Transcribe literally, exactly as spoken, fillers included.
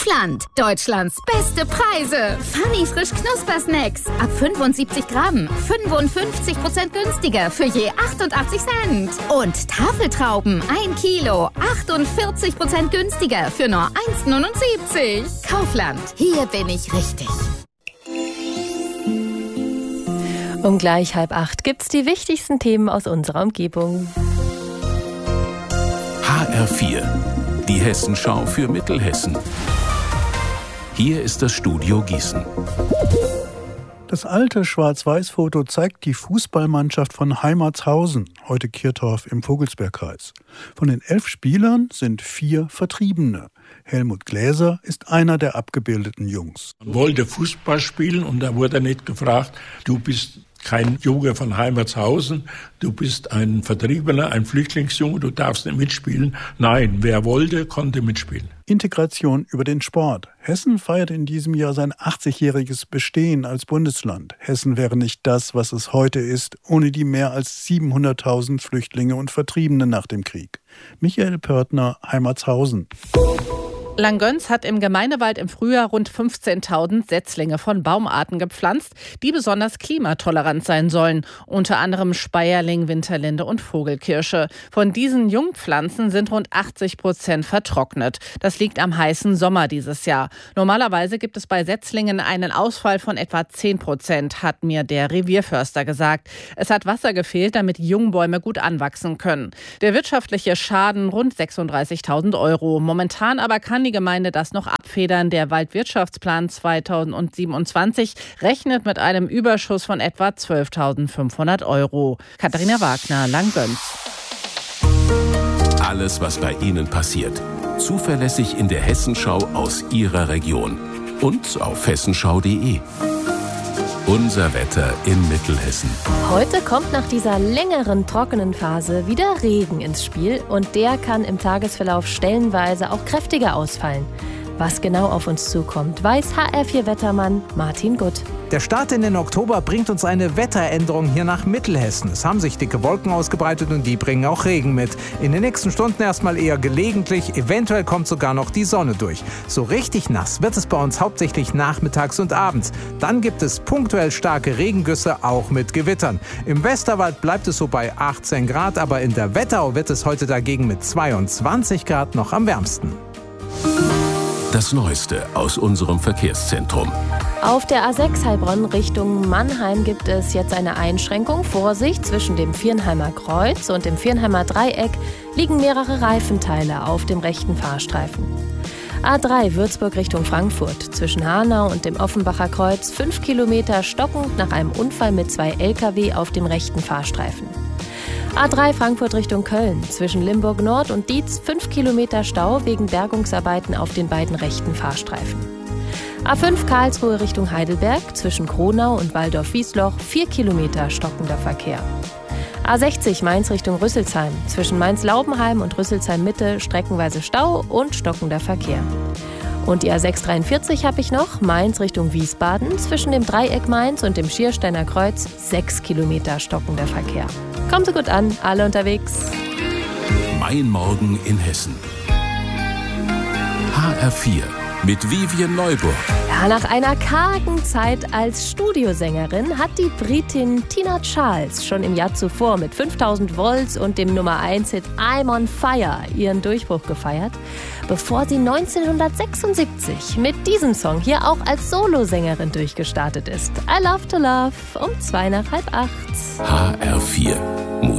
Kaufland. Deutschlands beste Preise. Funny frisch Knuspersnacks. Ab fünfundsiebzig Gramm. fünfundfünfzig Prozent günstiger für je achtundachtzig Cent. Und Tafeltrauben. ein Kilo. achtundvierzig Prozent günstiger für nur eins neunundsiebzig. Kaufland. Hier bin ich richtig. Um gleich halb acht gibt's die wichtigsten Themen aus unserer Umgebung. H R vier, die Hessenschau für Mittelhessen. Hier ist das Studio Gießen. Das alte Schwarz-Weiß-Foto zeigt die Fußballmannschaft von Heimatshausen, heute Kirtorf im Vogelsbergkreis. Von den elf Spielern sind vier Vertriebene. Helmut Gläser ist einer der abgebildeten Jungs. Man wollte Fußball spielen und da wurde nicht gefragt, du bist kein Junge von Heimatshausen, du bist ein Vertriebener, ein Flüchtlingsjunge, du darfst nicht mitspielen. Nein, wer wollte, konnte mitspielen. Integration über den Sport. Hessen feiert in diesem Jahr sein achtzigjähriges Bestehen als Bundesland. Hessen wäre nicht das, was es heute ist, ohne die mehr als siebenhunderttausend Flüchtlinge und Vertriebene nach dem Krieg. Michael Pörtner, Heimatshausen. Langgöns hat im Gemeindewald im Frühjahr rund fünfzehntausend Setzlinge von Baumarten gepflanzt, die besonders klimatolerant sein sollen. Unter anderem Speierling, Winterlinde und Vogelkirsche. Von diesen Jungpflanzen sind rund achtzig Prozent vertrocknet. Das liegt am heißen Sommer dieses Jahr. Normalerweise gibt es bei Setzlingen einen Ausfall von etwa zehn Prozent, hat mir der Revierförster gesagt. Es hat Wasser gefehlt, damit die Jungbäume gut anwachsen können. Der wirtschaftliche Schaden rund sechsunddreißigtausend Euro. Momentan aber kann die Gemeinde das noch abfedern. Der Waldwirtschaftsplan zweitausendsiebenundzwanzig rechnet mit einem Überschuss von etwa zwölftausendfünfhundert Euro. Katharina Wagner, Langgöns. Alles, was bei Ihnen passiert. Zuverlässig in der Hessenschau aus Ihrer Region. Und auf hessenschau punkt de. Unser Wetter in Mittelhessen. Heute kommt nach dieser längeren trockenen Phase wieder Regen ins Spiel und der kann im Tagesverlauf stellenweise auch kräftiger ausfallen. Was genau auf uns zukommt, weiß H R vier Wettermann Martin Gutt. Der Start in den Oktober bringt uns eine Wetteränderung hier nach Mittelhessen. Es haben sich dicke Wolken ausgebreitet und die bringen auch Regen mit. In den nächsten Stunden erstmal eher gelegentlich, eventuell kommt sogar noch die Sonne durch. So richtig nass wird es bei uns hauptsächlich nachmittags und abends. Dann gibt es punktuell starke Regengüsse, auch mit Gewittern. Im Westerwald bleibt es so bei achtzehn Grad, aber in der Wetterau wird es heute dagegen mit zweiundzwanzig Grad noch am wärmsten. Das Neueste aus unserem Verkehrszentrum. Auf der A sechs Heilbronn Richtung Mannheim gibt es jetzt eine Einschränkung. Vorsicht, zwischen dem Viernheimer Kreuz und dem Viernheimer Dreieck liegen mehrere Reifenteile auf dem rechten Fahrstreifen. A drei Würzburg Richtung Frankfurt. Zwischen Hanau und dem Offenbacher Kreuz fünf Kilometer stockend nach einem Unfall mit zwei L K W auf dem rechten Fahrstreifen. A drei Frankfurt Richtung Köln. Zwischen Limburg Nord und Dietz fünf Kilometer Stau wegen Bergungsarbeiten auf den beiden rechten Fahrstreifen. A fünf Karlsruhe Richtung Heidelberg. Zwischen Kronau und Waldorf-Wiesloch vier Kilometer stockender Verkehr. A sechzig Mainz Richtung Rüsselsheim. Zwischen Mainz-Laubenheim und Rüsselsheim-Mitte streckenweise Stau und stockender Verkehr. Und die A sechs dreiundvierzig habe ich noch, Mainz Richtung Wiesbaden. Zwischen dem Dreieck Mainz und dem Schiersteiner Kreuz sechs Kilometer stockender Verkehr. Kommt so gut an, alle unterwegs. Mein Morgen in Hessen. H R vier mit Vivian Neuburg. Ja, nach einer kargen Zeit als Studiosängerin hat die Britin Tina Charles schon im Jahr zuvor mit fünftausend Volts und dem Nummer eins Hit I'm on Fire ihren Durchbruch gefeiert, bevor sie neunzehnhundertsechsundsiebzig mit diesem Song hier auch als Solosängerin durchgestartet ist. I Love to Love um zwei nach halb acht. H R vier